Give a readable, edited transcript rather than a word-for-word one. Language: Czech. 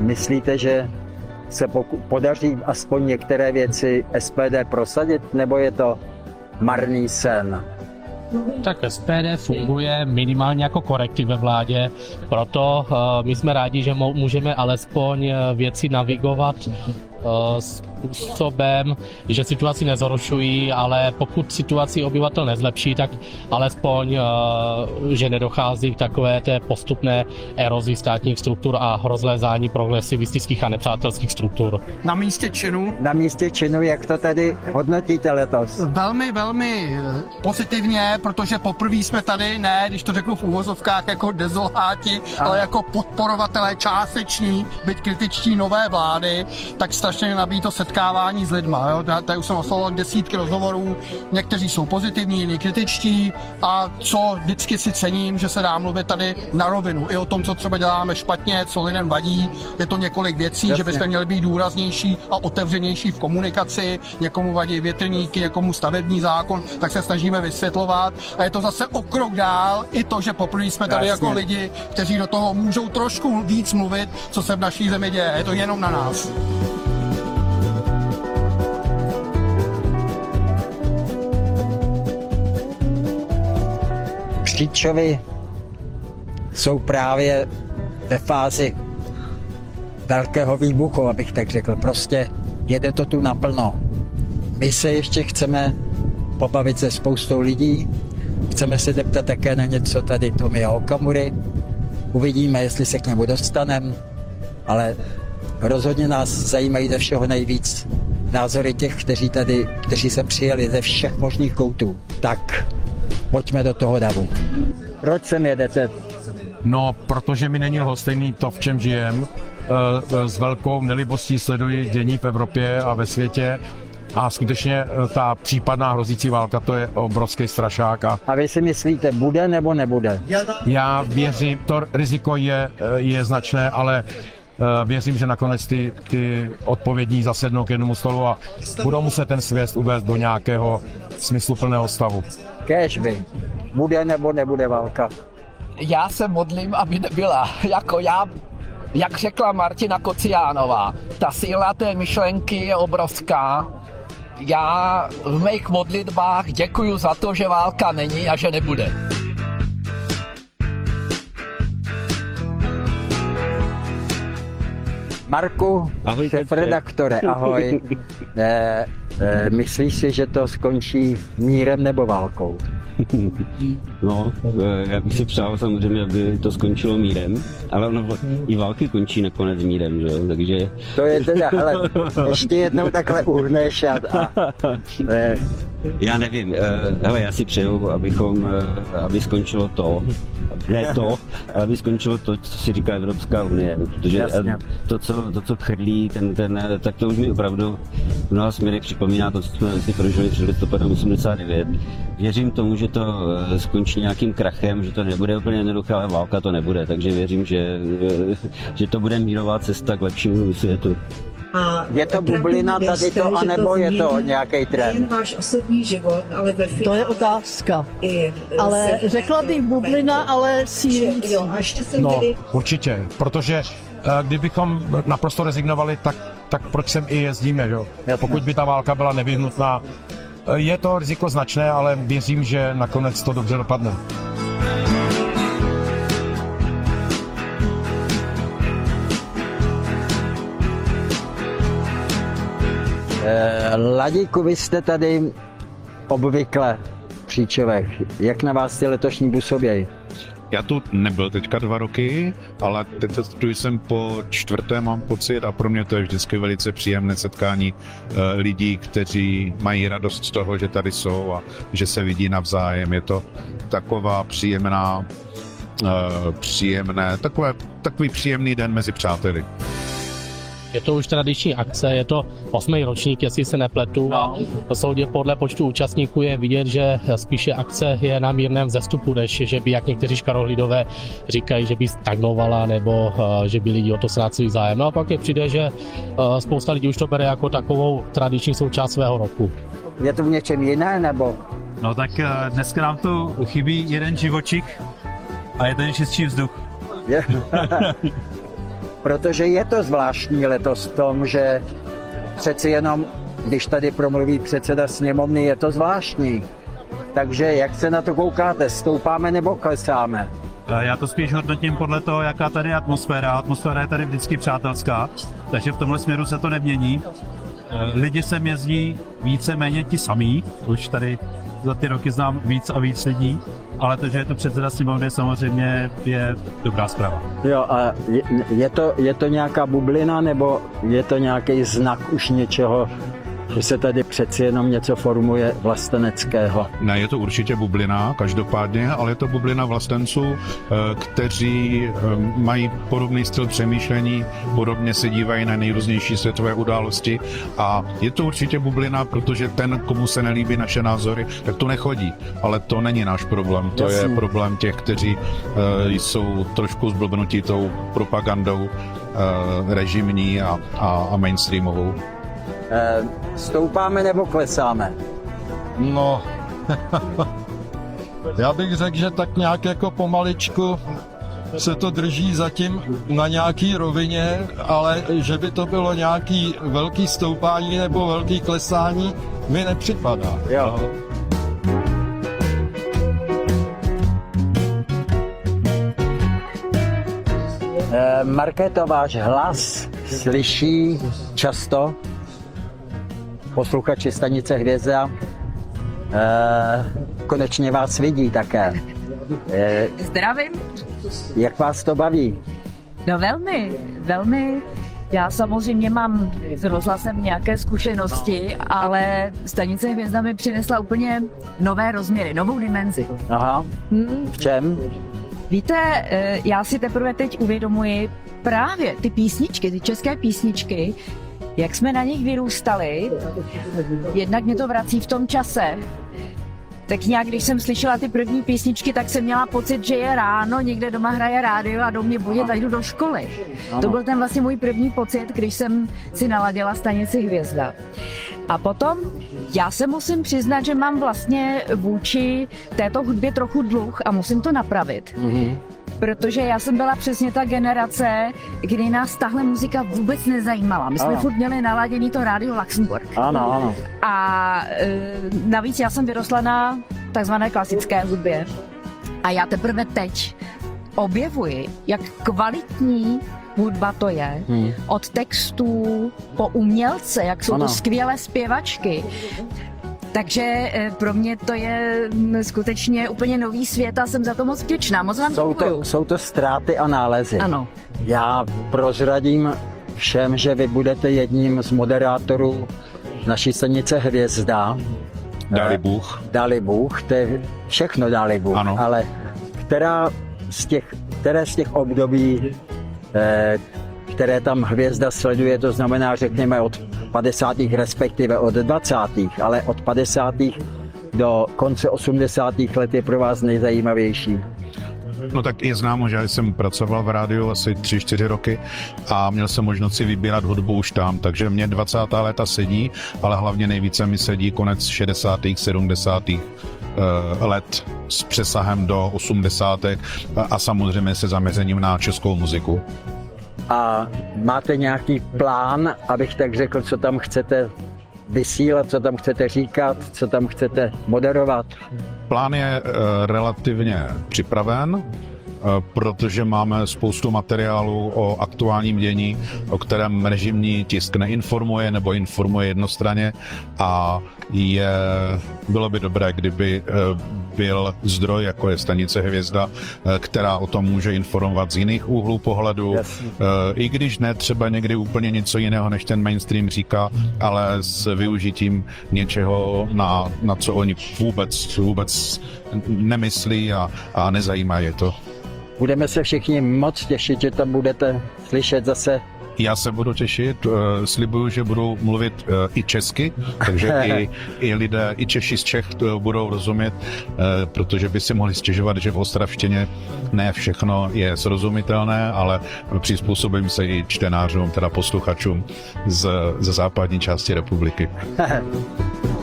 myslíte, že se podaří aspoň některé věci SPD prosadit, nebo je to marný sen? Tak SPD funguje minimálně jako korektiv ve vládě, proto my jsme rádi, že můžeme alespoň věci navigovat způsobem, že situaci nezhoršují, ale pokud situaci obyvatel nezlepší, tak alespoň, že nedochází k takové té postupné erozi státních struktur a rozlézání progresivistických a nepřátelských struktur. Na místě činu. Na místě činu, jak to tedy hodnotíte letos? Velmi, velmi pozitivně, protože poprvé jsme tady, ne, když to řeknu v úvozovkách, jako dezoláti, ale jako podporovatelé částeční, byť kritičtí nové vlády, tak strašně nabíjí to setkávání s lidma. Jo? Tady už jsem oslovil desítky rozhovorů, někteří jsou pozitivní, jiní kritičtí a co vždycky si cením, že se dá mluvit tady na rovinu. I o tom, co třeba děláme špatně, co lidem vadí, je to několik věcí, Jasně. že byste měli být důraznější a otevřenější v komunikaci, někomu vadí větrníky, někomu stavební zákon, tak se snažíme vysvětlovat a je to zase o krok dál i to, že poprvé jsme tady Jasně. jako lidi, kteří do toho můžou trošku víc mluvit, co se v naší zemi děje, je to jenom na nás. Křičovi jsou právě ve fázi velkého výbuchu, abych tak řekl. Prostě jede to tu naplno. My se ještě chceme pobavit se spoustou lidí, chceme se zeptat také na něco tady Tomia Okamury. Uvidíme, jestli se k němu dostaneme, ale rozhodně nás zajímají ze všeho nejvíc názory těch, kteří se přijeli ze všech možných koutů. Tak pojďme do toho davu. Proč sem jedete? No, protože mi není lhostejný to, v čem žijem. S velkou nelibostí sleduji dění v Evropě a ve světě. A skutečně ta případná hrozící válka, to je obrovský strašák. A vy si myslíte, bude nebo nebude? Já věřím, to riziko je značné, ale věřím, že nakonec ty odpovědní zasednou k jednomu stolu a budou muset ten svět uvést do nějakého smysluplného stavu. Kéž vy. Bude nebo nebude válka? Já se modlím, aby nebyla. Jak řekla Martina Kociánová, ta síla té myšlenky je obrovská. Já v mých modlitbách děkuju za to, že válka není a že nebude. Marku, ahoj, redaktore, ahoj. Myslíš si, že to skončí mírem nebo válkou? No, já bych si přál samozřejmě, aby to skončilo mírem, ale ono i války končí nakonec mírem, že jo, takže... To je teda, ale ještě jednou takhle uhneš a Já nevím, hele, já si přeju, aby skončilo to, ne to, ale aby skončilo to, co si říká Evropská unie, protože to, co chrlí, tak to už mi opravdu v mnoha směrech připomíná to, co jsme si prožili před listopadem 89. Věřím tomu, že to skončí nějakým krachem, že to nebude úplně jednoduché, ale válka to nebude, takže věřím, že to bude mírová cesta k lepšímu světu. Je to bublina tady to, anebo je to nějaký trend? Váš osobní život, ale ve To je otázka. Ale řekla bych bublina, ale sílící. No, určitě, protože kdybychom naprosto rezignovali, tak proč sem i jezdíme, jo? Pokud by ta válka byla nevyhnutná. Je to riziko značné, ale věřím, že nakonec to dobře dopadne. Ladíku, vy jste tady obvykle v Příčovech. Jak na vás ty letošní působějí? Já tu nebyl teďka 2 roky, ale teď tu jsem po 4. mám pocit a pro mě to je vždycky velice příjemné setkání lidí, kteří mají radost z toho, že tady jsou a že se vidí navzájem. Je to taková takový příjemný den mezi přáteli. Je to už tradiční akce, je to 8. ročník, jestli se nepletu. A soudě podle počtu účastníků je vidět, že spíše akce je na mírném vzestupu, než že by, jak někteří škarohlídové říkají, že by stagnovala nebo že by lidi o to ztráceli zájem. No a pak je přijde, že spousta lidí už to bere jako takovou tradiční součást svého roku. Je to v něčem jiné, nebo? No tak dneska nám tu chybí jeden živočich a jeden čistší vzduch. protože je to zvláštní letos v tom, že přeci jenom, když tady promluví předseda sněmovny, je to zvláštní. Takže jak se na to koukáte? Stoupáme nebo klesáme? Já to spíš hodnotím podle toho, jaká tady je atmosféra. Atmosféra je tady vždycky přátelská, takže v tomhle směru se to nemění. Lidi sem jezdí víceméně ti samí, už tady za ty roky znám víc a víc lidí, ale to, že je to předseda sněmovny, samozřejmě je dobrá zpráva. Jo, a je to nějaká bublina, nebo je to nějaký znak už něčeho, že se tady přeci jenom něco formuje vlasteneckého? Ne, je to určitě bublina, každopádně, ale je to bublina vlastenců, kteří mají podobný styl přemýšlení, podobně se dívají na nejrůznější světové události a je to určitě bublina, protože ten, komu se nelíbí naše názory, tak to nechodí, ale to není náš problém, to je problém těch, kteří jsou trošku zblbnutí tou propagandou režimní a mainstreamovou. Stoupáme nebo klesáme? No, já bych řekl, že tak nějak jako pomaličku se to drží zatím na nějaký rovině, ale že by to bylo nějaký velký stoupání nebo velký klesání, mi nepřipadá. Jo. Markéto, váš hlas slyší často posluchači stanice Hvězda. Konečně vás vidí také. Zdravím. Jak vás to baví? No velmi, velmi. Já samozřejmě mám s rozhlasem nějaké zkušenosti, ale stanice Hvězda mi přinesla úplně nové rozměry, novou dimenzi. Aha, v čem? Víte, já si teprve teď uvědomuji právě ty písničky, ty české písničky, jak jsme na nich vyrůstali, jednak mě to vrací v tom čase. Tak nějak, když jsem slyšela ty první písničky, tak jsem měla pocit, že je ráno, někde doma hraje rádio a do mě budit a jdu do školy. To byl ten vlastně můj první pocit, když jsem si naladila stanici Hvězda. A potom já se musím přiznat, že mám vlastně vůči této hudbě trochu dluh a musím to napravit. Protože já jsem byla přesně ta generace, kdy nás tahle muzika vůbec nezajímala. My jsme furt měli naladěný to rádio Luxemburg. Ano. A navíc já jsem vyrostla na takzvané klasické hudbě. A já teprve teď objevuji, jak kvalitní hudba to je. Od textů po umělce, jak jsou to skvělé zpěvačky. Takže pro mě to je skutečně úplně nový svět a jsem za to moc vděčná. Moc vám děkuju. Jsou to ztráty a nálezy. Ano. Já prozradím všem, že vy budete jedním z moderátorů naší stanice Hvězda. Dali Bůh. Dali Bůh, to je všechno dali Bůh. Ano. Ale které z těch období, které tam Hvězda sleduje, to znamená, řekněme, od 50. respektive od 20. ale od 50. do konce 80. let je pro vás nejzajímavější? No tak je známo, že jsem pracoval v rádiu asi 3-4 roky a měl jsem možnost si vybírat hudbu už tam, takže mě 20. léta sedí, ale hlavně nejvíce mi sedí konec 60. 70. let s přesahem do 80. a samozřejmě se zaměřením na českou muziku. A máte nějaký plán, abych tak řekl, co tam chcete vysílat, co tam chcete říkat, co tam chcete moderovat? Plán je relativně připraven, protože máme spoustu materiálu o aktuálním dění, o kterém režimní tisk neinformuje nebo informuje jednostranně a bylo by dobré, kdyby byl zdroj, jako je stanice Hvězda, která o tom může informovat z jiných úhlů pohledu, i když ne třeba někdy úplně něco jiného, než ten mainstream říká, ale s využitím něčeho, na co oni vůbec nemyslí a nezajímá je to. Budeme se všichni moc těšit, že tam budete slyšet zase. Já se budu těšit, slibuju, že budu mluvit i česky, takže i lidé, i Češi z Čech budou rozumět, protože by si mohli stěžovat, že v ostravštině ne všechno je srozumitelné, ale přizpůsobím se i čtenářům, teda posluchačům ze západní části republiky.